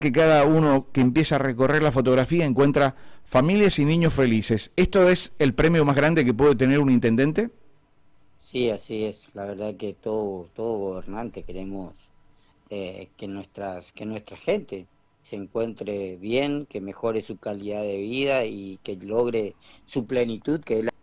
que cada uno que empieza a recorrer la fotografía encuentra familias y niños felices. ¿Esto es el premio más grande que puede tener un intendente? Sí, así es. La verdad que todo gobernante queremos que nuestra gente se encuentre bien, que mejore su calidad de vida y que logre su plenitud, que es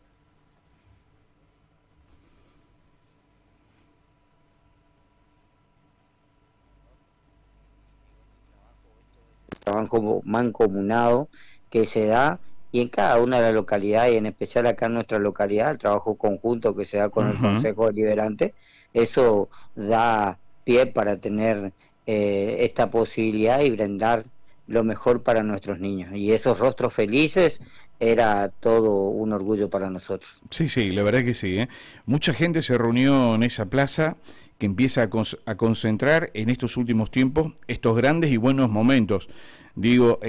el trabajo mancomunado que se da y en cada una de las localidades, y en especial acá en nuestra localidad, el trabajo conjunto que se da con el Ujú. Consejo Deliberante, eso da pie para tener esta posibilidad y brindar lo mejor para nuestros niños. Y esos rostros felices era todo un orgullo para nosotros. Sí, sí, la verdad que sí, ¿eh? Mucha gente se reunió en esa plaza que empieza a concentrar en estos últimos tiempos estos grandes y buenos momentos. Digo,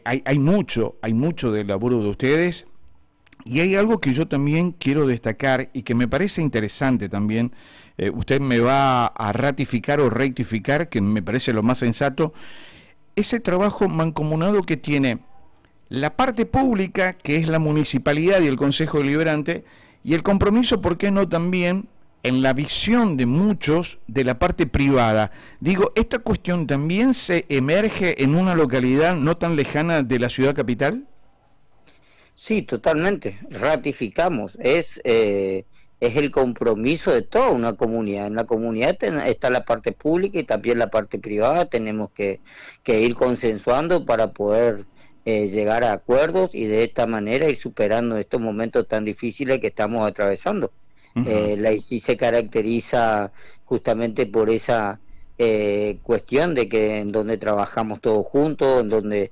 hay mucho del laburo de ustedes y hay algo que yo también quiero destacar y que me parece interesante también. Usted me va a ratificar o rectificar, que me parece lo más sensato, ese trabajo mancomunado que tiene la parte pública, que es la municipalidad y el Consejo Deliberante, y el compromiso, ¿por qué no también en la visión de muchos de la parte privada? Digo, ¿esta cuestión también se emerge en una localidad no tan lejana de la ciudad capital? Sí, totalmente. Ratificamos. Es el compromiso de toda una comunidad. En la comunidad está la parte pública y también la parte privada. Tenemos que ir consensuando para poder llegar a acuerdos y de esta manera ir superando estos momentos tan difíciles que estamos atravesando. Ujú. La ICI se caracteriza justamente por esa cuestión de que en donde trabajamos todos juntos, en donde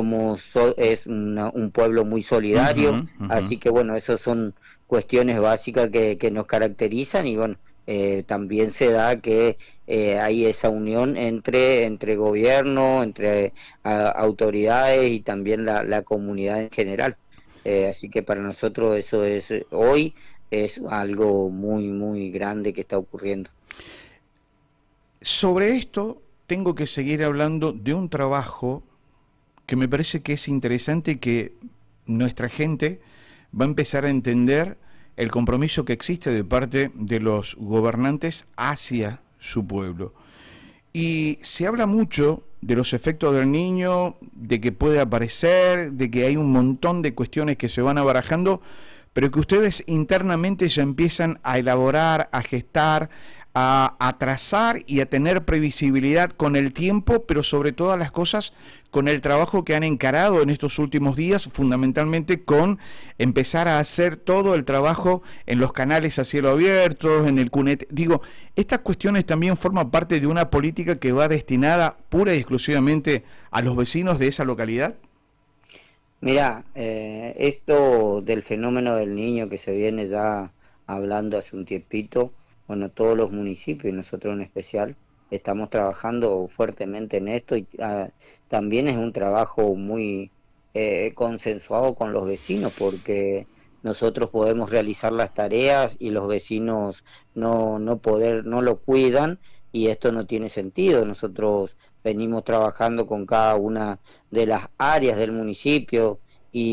es un pueblo muy Ujú, solidario, ujú. así que bueno, esas son cuestiones básicas que nos caracterizan y bueno, también se da que hay esa unión entre gobierno, entre autoridades y también la comunidad en general. Así que para nosotros eso es hoy es algo muy grande que está ocurriendo. Sobre esto tengo que seguir hablando de un trabajo que me parece que es interesante, que nuestra gente va a empezar a entender el compromiso que existe de parte de los gobernantes hacia su pueblo. Y se habla mucho de los efectos del niño, de que puede aparecer, de que hay un montón de cuestiones que se van abarajando, pero que ustedes internamente ya empiezan a elaborar, a gestar, a trazar y a tener previsibilidad con el tiempo, pero sobre todas las cosas con el trabajo que han encarado en estos últimos días, fundamentalmente con empezar a hacer todo el trabajo en los canales a cielo abierto, en el CUNET. Digo, estas cuestiones también forman parte de una política que va destinada pura y exclusivamente a los vecinos de esa localidad. Mira, esto del fenómeno del niño que se viene ya hablando hace un tiempito, bueno, todos los municipios y nosotros en especial estamos trabajando fuertemente en esto y también es un trabajo muy consensuado con los vecinos porque nosotros podemos realizar las tareas y los vecinos no lo cuidan y esto no tiene sentido. Nosotros venimos trabajando con cada una de las áreas del municipio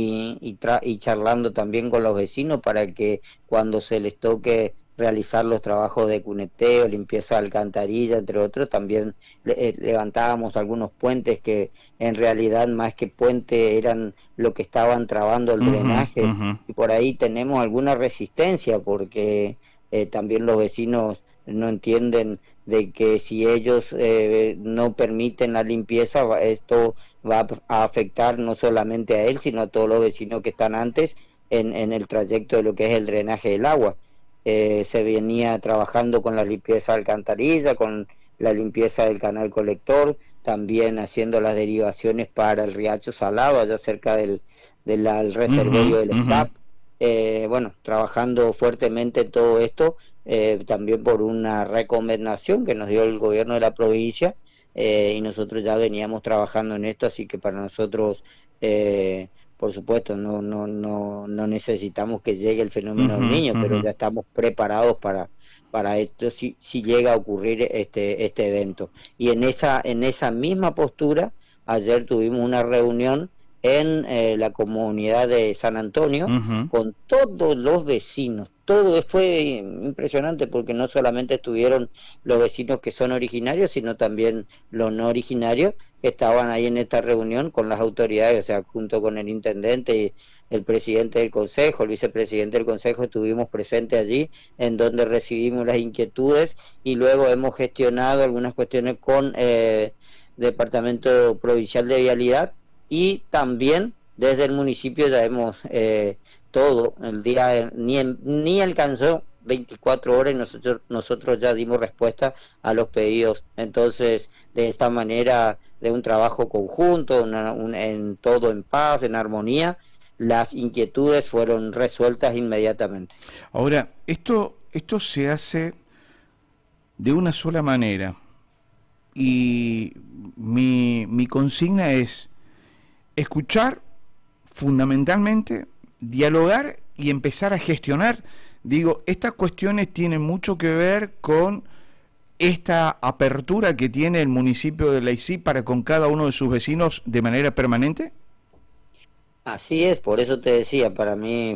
y charlando también con los vecinos para que cuando se les toque realizar los trabajos de cuneteo, limpieza de alcantarilla, entre otros, también levantábamos algunos puentes que en realidad más que puente eran lo que estaban trabando el Uh -huh, drenaje uh -huh. y por ahí tenemos alguna resistencia porque también los vecinos no entienden de que si ellos no permiten la limpieza, esto va a afectar no solamente a él, sino a todos los vecinos que están antes en el trayecto de lo que es el drenaje del agua. Se venía trabajando con la limpieza de alcantarilla, con la limpieza del canal colector, también haciendo las derivaciones para el riacho salado, allá cerca del Uh -huh, reservorio del uh -huh. SCAP. Bueno, trabajando fuertemente todo esto, también por una recomendación que nos dio el gobierno de la provincia, y nosotros ya veníamos trabajando en esto, así que para nosotros por supuesto, no necesitamos que llegue el fenómeno del Ujú, niño, pero ujú. ya estamos preparados para esto si llega a ocurrir este evento. Y en esa misma postura, ayer tuvimos una reunión en la comunidad de San Antonio Ujú. con todos los vecinos. Todo fue impresionante porque no solamente estuvieron los vecinos que son originarios, sino también los no originarios que estaban ahí en esta reunión con las autoridades, o sea, junto con el intendente y el presidente del consejo, el vicepresidente del consejo, estuvimos presentes allí, en donde recibimos las inquietudes y luego hemos gestionado algunas cuestiones con Departamento Provincial de Vialidad y también desde el municipio ya hemos todo, el día ni alcanzó 24 horas y nosotros ya dimos respuesta a los pedidos. Entonces, de esta manera, de un trabajo conjunto, en todo en paz, en armonía, las inquietudes fueron resueltas inmediatamente. Ahora, esto se hace de una sola manera y mi consigna es escuchar fundamentalmente, dialogar y empezar a gestionar. Digo, estas cuestiones tienen mucho que ver con esta apertura que tiene el municipio de Laicí para con cada uno de sus vecinos de manera permanente. Así es, por eso te decía, para mí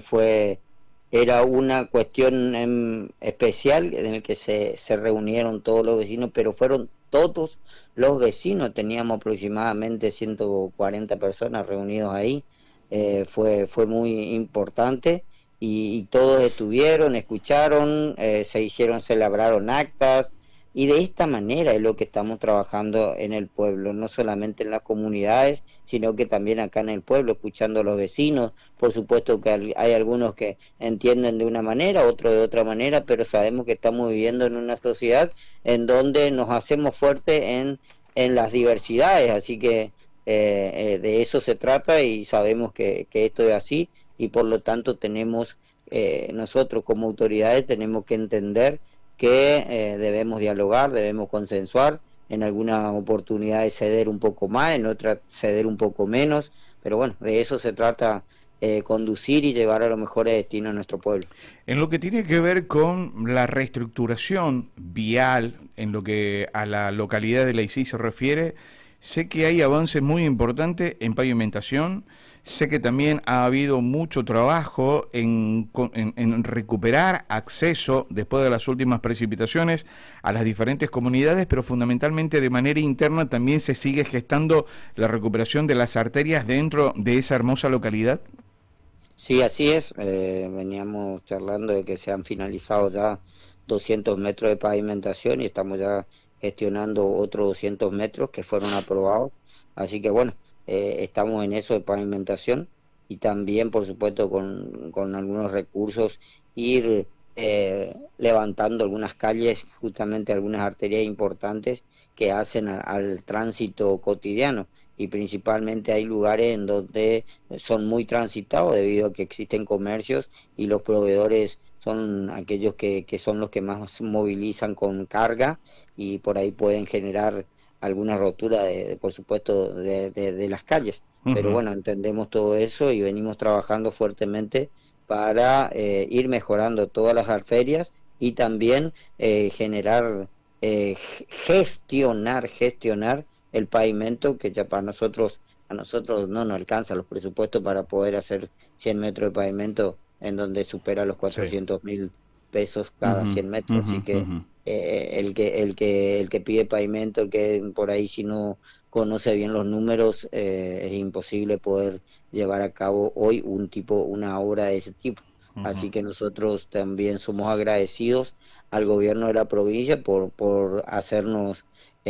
era una cuestión especial en el que se reunieron todos los vecinos, pero fueron todos los vecinos, teníamos aproximadamente 140 personas reunidos ahí, fue muy importante y todos estuvieron, escucharon, se elaboraron actas, y de esta manera es lo que estamos trabajando en el pueblo, no solamente en las comunidades, sino que también acá en el pueblo, escuchando a los vecinos. Por supuesto que hay algunos que entienden de una manera, otros de otra manera, pero sabemos que estamos viviendo en una sociedad en donde nos hacemos fuertes en las diversidades, así que de eso se trata y sabemos que esto es así y por lo tanto tenemos, nosotros como autoridades tenemos que entender que debemos dialogar, debemos consensuar, en algunas oportunidades ceder un poco más, en otras ceder un poco menos, pero bueno, de eso se trata, conducir y llevar a los mejores destinos a nuestro pueblo. En lo que tiene que ver con la reestructuración vial, en lo que a la localidad de Laicí se refiere, sé que hay avances muy importantes en pavimentación, sé que también ha habido mucho trabajo en recuperar acceso después de las últimas precipitaciones a las diferentes comunidades, pero fundamentalmente de manera interna también se sigue gestando la recuperación de las arterias dentro de esa hermosa localidad. Sí, así es. Veníamos charlando de que se han finalizado ya 200 metros de pavimentación y estamos ya gestionando otros 200 metros que fueron aprobados. Así que bueno, estamos en eso de pavimentación y también, por supuesto, con algunos recursos ir levantando algunas calles, justamente algunas arterias importantes que hacen al tránsito cotidiano y principalmente hay lugares en donde son muy transitados debido a que existen comercios y los proveedores son aquellos que son los que más movilizan con carga y por ahí pueden generar alguna rotura por supuesto de las calles, pero Ujú. bueno, entendemos todo eso y venimos trabajando fuertemente para ir mejorando todas las arterias y también generar, gestionar el pavimento que ya a nosotros no nos alcanza los presupuestos para poder hacer 100 metros de pavimento en donde supera los Sí. 400.000 pesos cada Ujú, 100 metros, ujú, así que ujú. el que pide pavimento, el que por ahí si no conoce bien los números, es imposible poder llevar a cabo hoy una obra de ese tipo. Ujú. Así que nosotros también somos agradecidos al gobierno de la provincia por hacernos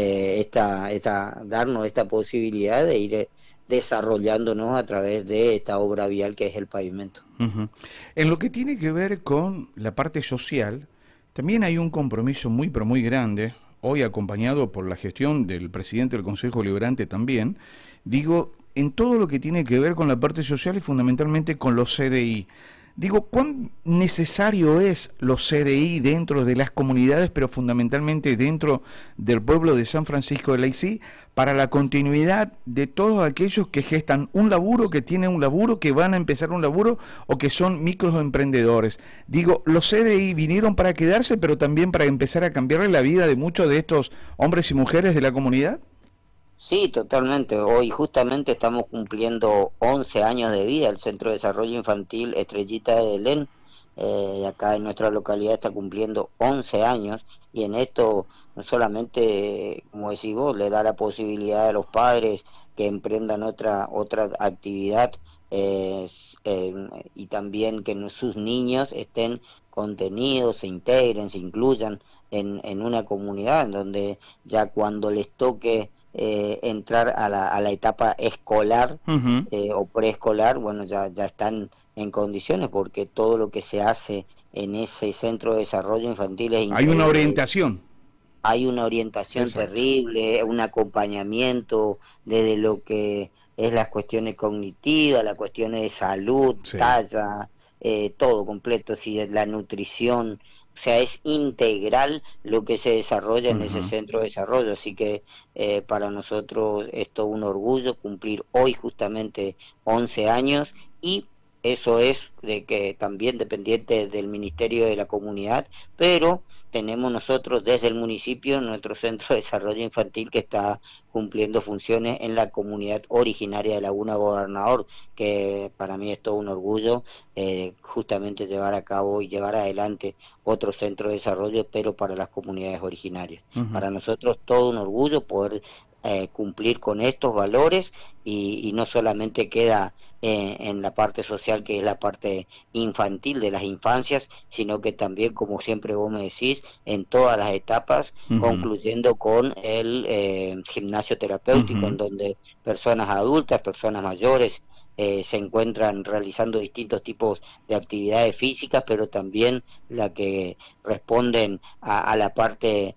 darnos esta posibilidad de ir desarrollándonos a través de esta obra vial que es el pavimento. Ujú. En lo que tiene que ver con la parte social, también hay un compromiso muy, pero muy grande, hoy acompañado por la gestión del presidente del Consejo Liberante también, digo, en todo lo que tiene que ver con la parte social y fundamentalmente con los CDI. Digo, ¿cuán necesario es los CDI dentro de las comunidades, pero fundamentalmente dentro del pueblo de San Francisco de Lacey, para la continuidad de todos aquellos que gestan un laburo, que tienen un laburo, que van a empezar un laburo o que son microemprendedores? Digo, los CDI vinieron para quedarse, pero también para empezar a cambiarle la vida de muchos de estos hombres y mujeres de la comunidad. Sí, totalmente. Hoy justamente estamos cumpliendo 11 años de vida. El Centro de Desarrollo Infantil Estrellita de Belén, de acá en nuestra localidad, está cumpliendo 11 años. Y en esto no solamente, como decís vos, le da la posibilidad a los padres que emprendan otra actividad, y también que sus niños estén contenidos, se integren, se incluyan en una comunidad en donde ya cuando les toque entrar a la etapa escolar, Uh-huh. o preescolar, bueno, ya están en condiciones, porque todo lo que se hace en ese centro de desarrollo infantil es Hay una increíble. orientación. Hay una orientación Exacto. terrible, un acompañamiento desde lo que es las cuestiones cognitivas, las cuestiones de salud, Sí. talla, todo completo, si es la nutrición, o sea, es integral lo que se desarrolla en ese Uh-huh. centro de desarrollo, así que para nosotros es todo un orgullo cumplir hoy justamente 11 años, y eso es de que también dependiente del Ministerio de la Comunidad, pero tenemos nosotros desde el municipio nuestro centro de desarrollo infantil que está cumpliendo funciones en la comunidad originaria de Laguna Gobernador, que para mí es todo un orgullo justamente llevar a cabo y llevar adelante otro centro de desarrollo, pero para las comunidades originarias. Uh-huh. Para nosotros todo un orgullo poder cumplir con estos valores, y no solamente queda en la parte social, que es la parte infantil de las infancias, sino que también, como siempre vos me decís, en todas las etapas, Uh-huh. concluyendo con el gimnasio terapéutico, Uh-huh. en donde personas adultas, personas mayores, se encuentran realizando distintos tipos de actividades físicas, pero también la que responden a la parte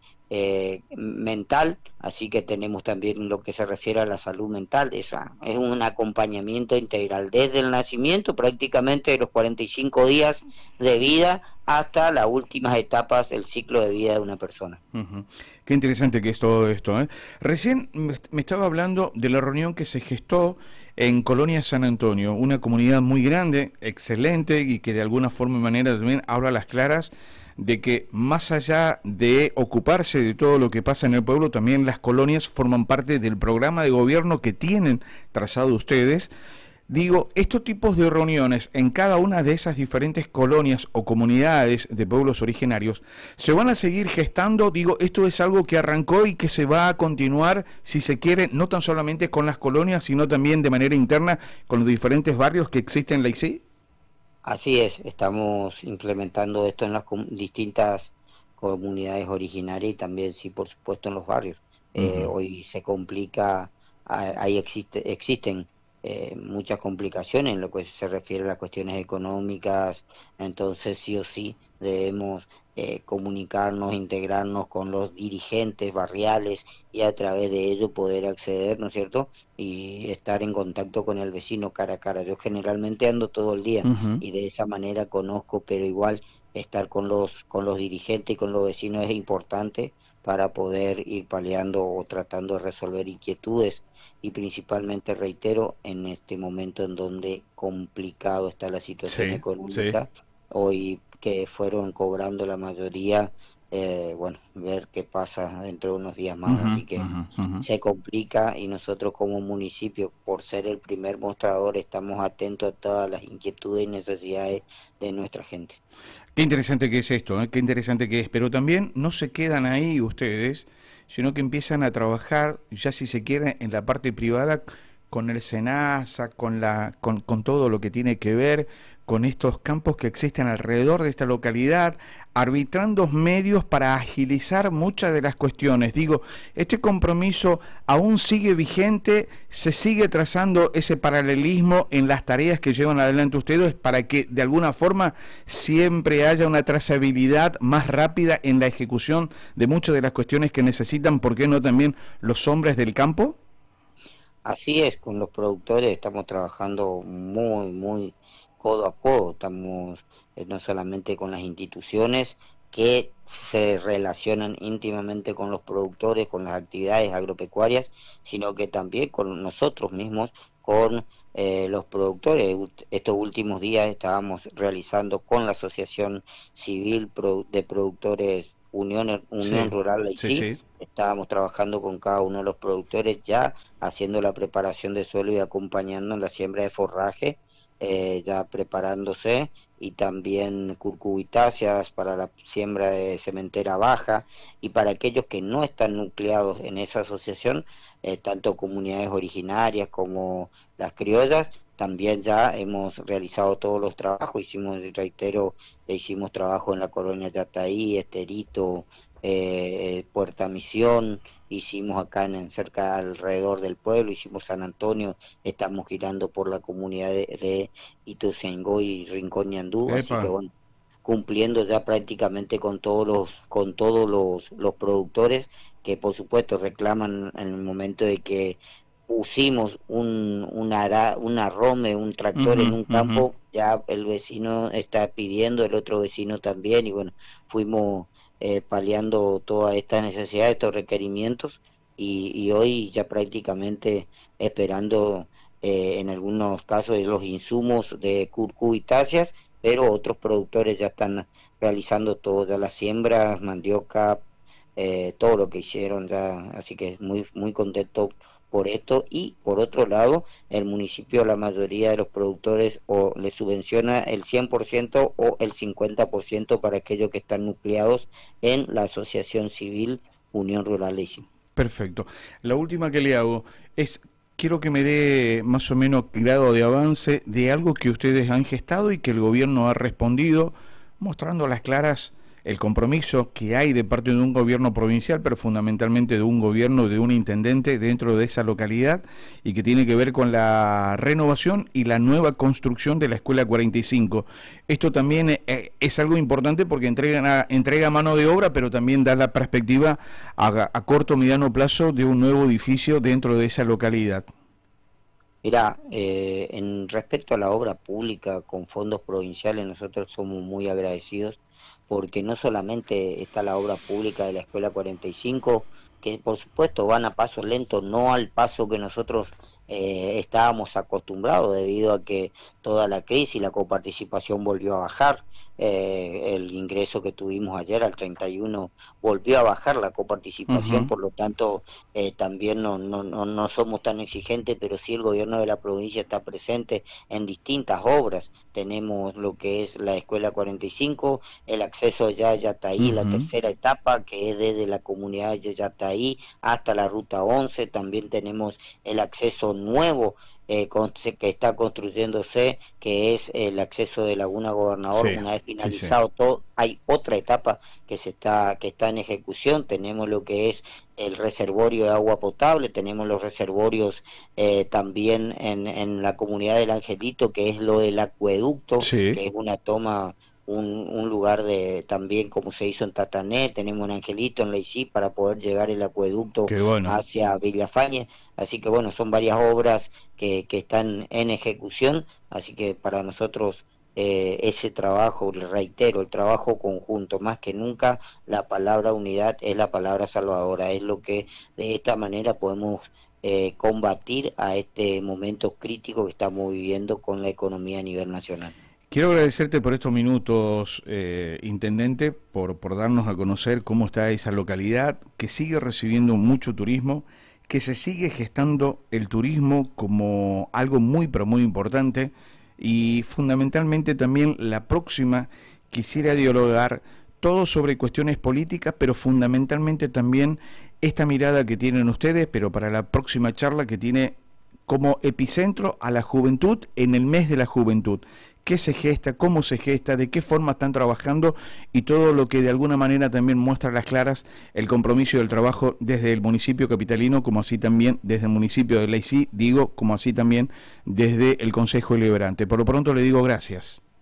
mental, así que tenemos también lo que se refiere a la salud mental. Esa es un acompañamiento integral desde el nacimiento, prácticamente de los 45 días de vida hasta las últimas etapas del ciclo de vida de una persona. Uh-huh. Qué interesante que es todo esto, ¿eh? Recién me estaba hablando de la reunión que se gestó en Colonia San Antonio, una comunidad muy grande, excelente, y que de alguna forma y manera también habla a las claras de que más allá de ocuparse de todo lo que pasa en el pueblo, también las colonias forman parte del programa de gobierno que tienen trazado ustedes. Digo, estos tipos de reuniones en cada una de esas diferentes colonias o comunidades de pueblos originarios se van a seguir gestando. Digo, esto es algo que arrancó y que se va a continuar, si se quiere, no tan solamente con las colonias, sino también de manera interna con los diferentes barrios que existen en la ICI. Así es, estamos implementando esto en las distintas comunidades originarias, y también, sí, por supuesto, en los barrios. Uh-huh. Hoy se complica, ahí existen muchas complicaciones en lo que se refiere a las cuestiones económicas, entonces sí o sí debemos comunicarnos, integrarnos con los dirigentes barriales, y a través de ello poder acceder, ¿no es cierto?, y estar en contacto con el vecino cara a cara. Yo generalmente ando todo el día, Uh-huh. y de esa manera conozco, pero igual estar con los dirigentes y con los vecinos es importante para poder ir paliando o tratando de resolver inquietudes, y principalmente, reitero, en este momento en donde complicado está la situación Sí, sí. económica, hoy que fueron cobrando la mayoría, bueno, ver qué pasa dentro de unos días más, Uh-huh. así que Uh-huh. Uh-huh. se complica, y nosotros como municipio, por ser el primer mostrador, estamos atentos a todas las inquietudes y necesidades de nuestra gente. Qué interesante que es esto, ¿eh? Qué interesante que es. Pero también no se quedan ahí ustedes, sino que empiezan a trabajar, ya si se quiere, en la parte privada, con el SENASA, con todo lo que tiene que ver con estos campos que existen alrededor de esta localidad, arbitrando medios para agilizar muchas de las cuestiones. Digo, este compromiso aún sigue vigente, se sigue trazando ese paralelismo en las tareas que llevan adelante ustedes para que de alguna forma siempre haya una trazabilidad más rápida en la ejecución de muchas de las cuestiones que necesitan, ¿por qué no también los hombres del campo? Así es, con los productores estamos trabajando muy codo a codo, estamos no solamente con las instituciones que se relacionan íntimamente con los productores, con las actividades agropecuarias, sino que también con nosotros mismos, con los productores. Estos últimos días estábamos realizando con la Asociación Civil de Productores Unión Sí, Rural sí, Laicí, sí. estábamos trabajando con cada uno de los productores ya haciendo la preparación de suelo y acompañando en la siembra de forraje, ya preparándose, y también curcubitáceas para la siembra de sementera baja, y para aquellos que no están nucleados en esa asociación, tanto comunidades originarias como las criollas, también ya hemos realizado todos los trabajos. Hicimos, reitero, hicimos trabajo en la colonia Yataí, Esterito, Puerta Misión, hicimos acá cerca alrededor del pueblo, hicimos San Antonio, estamos girando por la comunidad de Ituzaingó y Rincón Ñandú, así Epa. que bueno, cumpliendo ya prácticamente con todos los productores que por supuesto reclaman en el momento de que pusimos un arrome, un tractor Ujú, en un ujú. campo, ya el vecino está pidiendo, el otro vecino también, y bueno, fuimos paliando todas estas necesidades, estos requerimientos, y hoy ya prácticamente esperando en algunos casos los insumos de curcubitáceas, pero otros productores ya están realizando todas las siembras, mandioca, todo lo que hicieron ya, así que muy, muy contento por esto. Y por otro lado, el municipio, la mayoría de los productores o le subvenciona el 100% o el 50% para aquellos que están nucleados en la Asociación Civil Unión Rural Laicí. Perfecto. La última que le hago es, quiero que me dé más o menos grado de avance de algo que ustedes han gestado y que el gobierno ha respondido, mostrando a las claras el compromiso que hay de parte de un gobierno provincial, pero fundamentalmente de un gobierno, de un intendente dentro de esa localidad, y que tiene que ver con la renovación y la nueva construcción de la Escuela 45. Esto también es algo importante porque entrega mano de obra, pero también da la perspectiva a corto o mediano plazo de un nuevo edificio dentro de esa localidad. Mira, en respecto a la obra pública con fondos provinciales, nosotros somos muy agradecidos porque no solamente está la obra pública de la Escuela 45, que por supuesto van a paso lento, no al paso que nosotros estábamos acostumbrados debido a que toda la crisis y la coparticipación volvió a bajar. El ingreso que tuvimos ayer al 31 volvió a bajar la coparticipación, Ujú. por lo tanto también no somos tan exigentes, pero sí el gobierno de la provincia está presente en distintas obras. Tenemos lo que es la Escuela 45, el acceso ya a Yataí, la Ujú. tercera etapa, que es desde la comunidad de Yataí hasta la ruta 11. También tenemos el acceso nuevo que está construyéndose, que es el acceso de Laguna Gobernador. Sí, Una vez sí, sí. finalizado todo, hay otra etapa que está en ejecución. Tenemos lo que es el reservorio de agua potable, tenemos los reservorios también en la comunidad del Angelito, que es lo del acueducto, Sí, que es una toma, un lugar de también como se hizo en Tatané. Tenemos un Angelito en Laicí para poder llegar el acueducto qué bueno. hacia Villafañe. Así que bueno, son varias obras que están en ejecución, así que para nosotros ese trabajo, le reitero, el trabajo conjunto, más que nunca la palabra unidad es la palabra salvadora, es lo que de esta manera podemos combatir a este momento crítico que estamos viviendo con la economía a nivel nacional. Quiero agradecerte por estos minutos, intendente, por darnos a conocer cómo está esa localidad, que sigue recibiendo mucho turismo, que se sigue gestando el turismo como algo muy, pero muy importante, y fundamentalmente también la próxima quisiera dialogar todo sobre cuestiones políticas, pero fundamentalmente también esta mirada que tienen ustedes, pero para la próxima charla que tiene como epicentro a la juventud en el mes de la juventud. ¿Qué se gesta? ¿Cómo se gesta? ¿De qué forma están trabajando? Y todo lo que de alguna manera también muestra a las claras el compromiso del trabajo desde el municipio capitalino, como así también desde el municipio de Laicí, digo, como así también desde el Consejo Deliberante. Por lo pronto le digo gracias.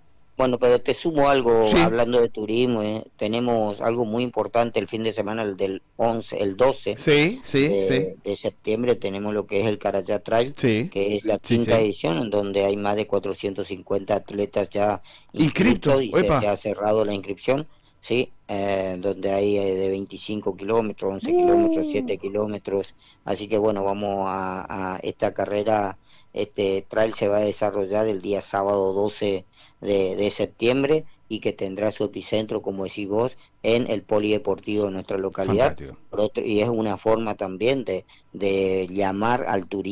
Bueno, pero te sumo algo, Sí, hablando de turismo, tenemos algo muy importante el fin de semana, el del 11, el 12 sí, sí, sí, de septiembre, tenemos lo que es el Carayá Trail, sí, que es la sí, quinta sí. edición, en donde hay más de 450 atletas ya Y cripto, inscritos y se epa. ha cerrado la inscripción, ¿sí? Donde hay de 25 kilómetros, 11 kilómetros, 7 kilómetros, así que bueno, vamos a esta carrera, este trail se va a desarrollar el día sábado 12 de septiembre y que tendrá su epicentro, como decís vos, en el polideportivo de nuestra localidad. Fantástico. Por otro, y es una forma también de llamar al turismo